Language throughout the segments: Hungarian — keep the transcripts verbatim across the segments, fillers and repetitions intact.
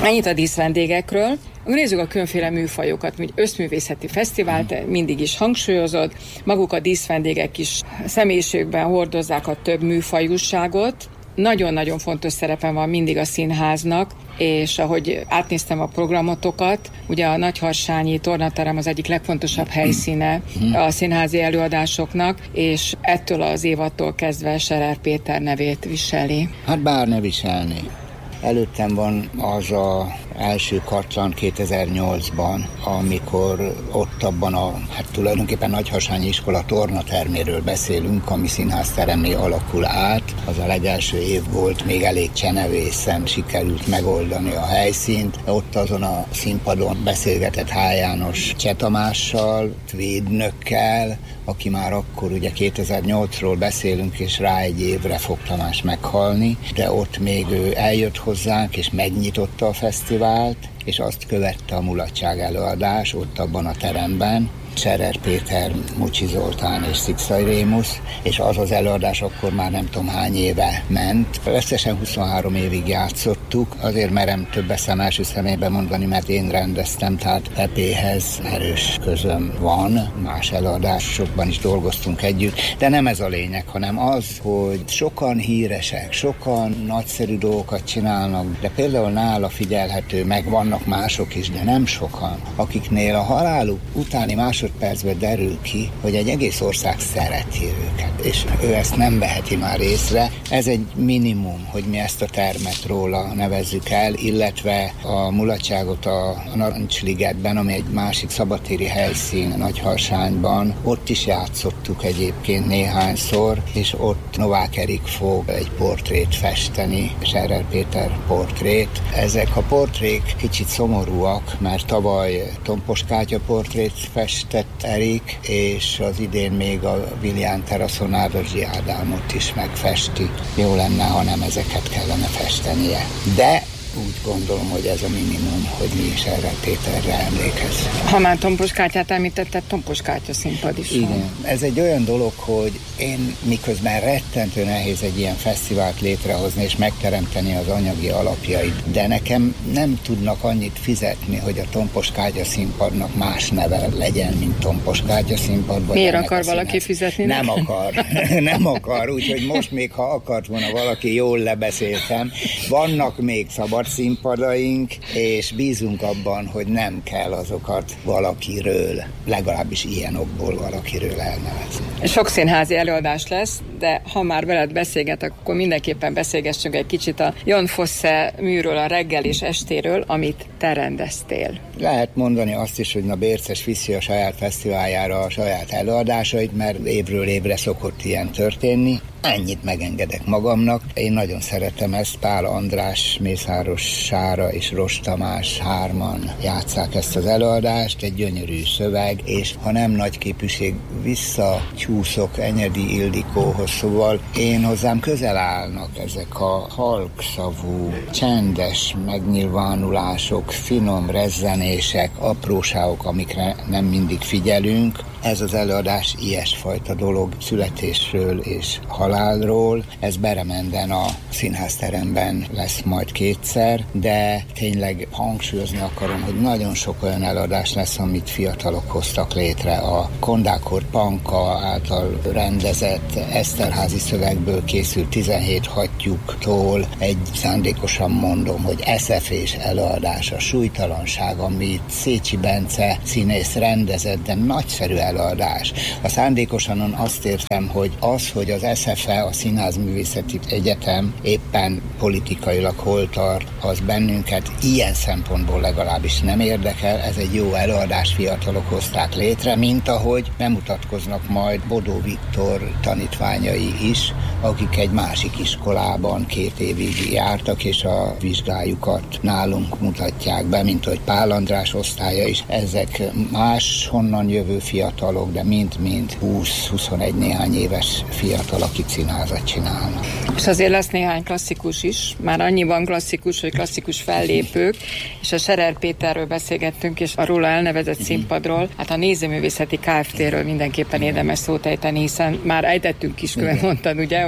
Ennyit a díszvendégekről. Nézzük a különféle műfajokat, mint összművészeti fesztivált mindig is hangsúlyozott. Maguk a díszvendégek is személyiségben hordozzák a több műfajúságot. Nagyon-nagyon fontos szerepen van mindig a színháznak, és ahogy átnéztem a programotokat, ugye a Nagyharsányi Tornaterem az egyik legfontosabb helyszíne a színházi előadásoknak, és ettől az évadtól kezdve Scherer Péter nevét viseli. Hát bár ne viselni. Előttem van az az első kartlan kétezer-nyolcban, amikor ott abban a, hát tulajdonképpen Nagyharsányi iskola tornaterméről beszélünk, ami színházteremmé alakul át. Az a legelső év volt, még elég csenevészen sikerült megoldani a helyszínt. Ott azon a színpadon beszélgetett H. János Cseh Tamással, védnökkel, aki már akkor ugye kétezer-nyolcról beszélünk, és rá egy évre fog Tamás meghalni, de ott még ő eljött hozzánk, és megnyitotta a fesztivált, és azt követte a mulatság előadás ott abban a teremben. Scherer Péter, Mucsi Zoltán és Szikszai Rémusz, és az az előadás akkor már nem tudom hány éve ment. Összesen huszonhárom évig játszottuk, azért merem több eszem első személyben mondani, mert én rendeztem, tehát Pepéhez erős közöm van, más előadásokban is dolgoztunk együtt, de nem ez a lényeg, hanem az, hogy sokan híresek, sokan nagyszerű dolgokat csinálnak, de például nála figyelhető, meg vannak mások is, de nem sokan, akiknél a haláluk utáni mások másodpercben derül ki, hogy egy egész ország szereti őket, és ő ezt nem veheti már észre. Ez egy minimum, hogy mi ezt a termet róla nevezzük el, illetve a mulatságot a Narancsligetben, ami egy másik szabadtéri helyszín Nagyharsányban, ott is játszottuk egyébként néhányszor, és ott Novák Erik fog egy portrét festeni, Scherer Péter portrét. Ezek a portrék kicsit szomorúak, mert tavaly Tompos Kátya portrét fest Erik, és az idén még a Vilján teraszon Áldozsi Ádámot is megfesti. Jó lenne, ha nem ezeket kellene festenie. De úgy gondolom, hogy ez a minimum, hogy mi is erre Péterre emlékezzünk. Ha már Tompos Kátyát említetted, Tompos Kátya színpad is Igen. van. Ez egy olyan dolog, hogy én miközben rettentő nehéz egy ilyen fesztivált létrehozni és megteremteni az anyagi alapjait, de nekem nem tudnak annyit fizetni, hogy a Tompos Kátya színpadnak más neve legyen, mint Tompos Kátya színpad. Miért akar valaki fizetni? Nem neki? akar. nem akar, úgyhogy most még, ha akart volna valaki, jól lebeszéltem. Vannak még szabad színpadaink, és bízunk abban, hogy nem kell azokat valakiről, legalábbis ilyen okból valakiről elnevezni. Sok színházi előadás lesz, de ha már veled beszélgetek, akkor mindenképpen beszélgessünk egy kicsit a Jon Fosse műről, a reggel és estéről, amit te rendeztél. Lehet mondani azt is, hogy na Bérces viszi a saját fesztiváljára a saját előadásait, mert évről évre szokott ilyen történni. Ennyit megengedek magamnak. Én nagyon szeretem ezt. Pál András, Mészáros Sára és Ros Tamás hárman játsszák ezt az előadást. Egy gyönyörű szöveg, és ha nem nagy képűség, visszacsúszok Enyedi Ildikóhoz, szóval én hozzám közel állnak ezek a halkszavú, csendes megnyilvánulások, finom rezzenések, apróságok, amikre nem mindig figyelünk. Ez az előadás ilyesfajta dolog, születésről és halálról. Ez Beremenden a színházteremben lesz majd kétszer, de tényleg hangsúlyozni akarom, hogy nagyon sok olyan előadás lesz, amit fiatalok hoztak létre. A Kondákor Panka által rendezett Eszterházi szövegből készült tizenhét hattyúktól egy, szándékosan mondom, hogy eszefés előadás, a Súlytalanság, amit Szécsi Bence színész rendezett, de nagyszerű előadás. A szándékosan azt értem, hogy az, hogy az es ef e, a Színházművészeti Egyetem éppen politikailag hol tart, az bennünket ilyen szempontból legalábbis nem érdekel. Ez egy jó előadás, fiatalok hozták létre, mint ahogy bemutatkoznak majd Bodó Viktor tanítványai is, akik egy másik iskolában két évig jártak, és a vizsgájukat nálunk mutatják be, mint hogy Pál András osztálya is. Ezek máshonnan jövő fiatalok, de mind-mind húsz-huszonegy néhány éves fiatal, akik színházat csinálnak. És azért lesz néhány klasszikus is, már annyiban klasszikus, hogy klasszikus fellépők, és a Scherer Péterről beszélgettünk, és a róla elnevezett uh-huh. színpadról, hát a Nézőművészeti Kft-ről mindenképpen érdemes szót ejteni, hiszen már ejtettünk is, mondtad, ugye, hogy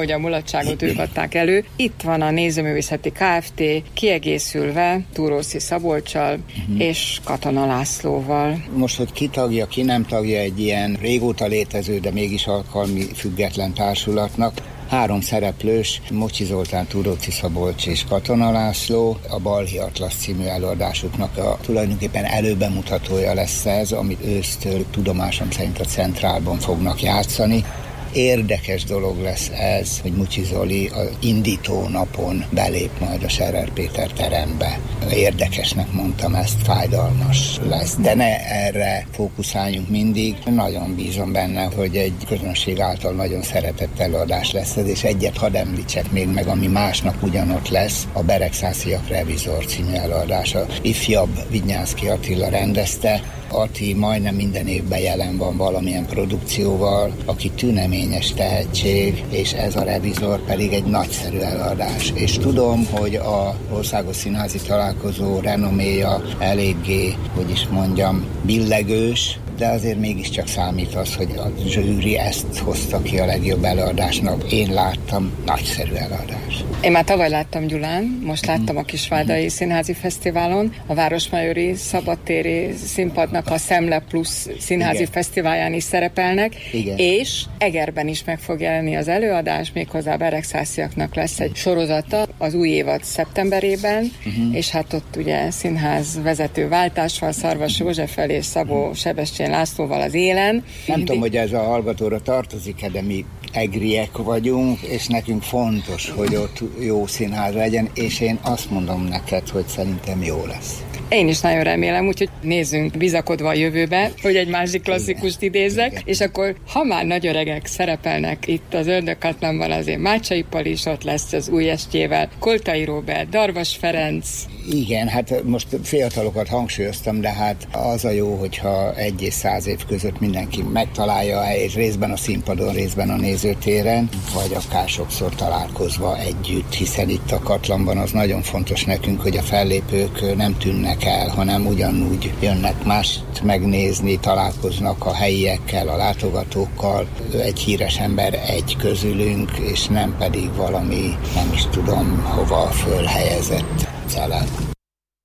hogy a mulatságot ők adták elő. Itt van a Nézőművészeti Kft. Kiegészülve Túróczi Szabolccsal uh-huh. és Katona Lászlóval. Most, hogy ki tagja, ki nem tagja egy ilyen régóta létező, de mégis alkalmi független társulatnak, három szereplős, Mocsi Zoltán, Túróczi Szabolcs és Katona László, a Balhi Atlasz című előadásuknak a tulajdonképpen előbemutatója lesz ez, amit ősztől tudomásom szerint a Centrálban fognak játszani. Érdekes dolog lesz ez, hogy Mucsi Zoli az indító napon belép majd a Scherer Péter terembe. Érdekesnek mondtam ezt, fájdalmas lesz, de ne erre fókuszáljunk mindig. Nagyon bízom benne, hogy egy közönség által nagyon szeretett előadás lesz ez, és egyet hadd említsek még meg, ami másnap ugyanott lesz, a Beregszásziak Revizor című előadása. Ifjabb Vidnyánszky Attila rendezte. Ati majdnem minden évben jelen van valamilyen produkcióval, aki tüneményes tehetség, és ez a Revizor pedig egy nagyszerű előadás. És tudom, hogy a Országos Színházi Találkozó renoméja eléggé, hogy is mondjam, billegős, de azért mégiscsak számít az, hogy a zsűri ezt hozta ki a legjobb előadásnak. Én láttam, nagyszerű előadás. Én már tavaly láttam Gyulán, most láttam a Kisvárdai Színházi Fesztiválon, a Városmajori Szabadtéri Színpadnak a Szemle Plusz Színházi Igen. Fesztiválján is szerepelnek, Igen. és Egerben is meg fog jelenni az előadás, méghozzá a Beregszásziaknak lesz egy sorozata az új évad szeptemberében, uh-huh. és hát ott ugye színház vezető váltással Szarvas Józseffel és Szabó uh-huh. Sebestyén Lászlóval az élen. Nem tudom, hogy ez a hallgatóra tartozik-e, de mi egriek vagyunk, és nekünk fontos, hogy ott jó színház legyen, és én azt mondom neked, hogy szerintem jó lesz. Én is nagyon remélem, úgyhogy nézzünk bizakodva a jövőbe, hogy egy másik klasszikust idézzek, Igen. és akkor, ha már nagy öregek szerepelnek itt az Ördögkatlanban, azért Mácsai Pali is ott lesz az új estjével, Koltai Róbert, Darvas Ferenc. Igen, hát most fiatalokat hangsúlyoztam, de hát az a jó, hogyha egy és száz év között mindenki megtalálja a helyét, részben a színpadon, részben a nézőtéren, vagy akár sokszor találkozva együtt, hiszen itt a Katlanban az nagyon fontos nekünk, hogy a fellépők nem tűnnek el, hanem ugyanúgy jönnek mást megnézni, találkoznak a helyiekkel, a látogatókkal. Egy híres ember egy közülünk, és nem pedig valami, nem is tudom hova fölhelyezett család.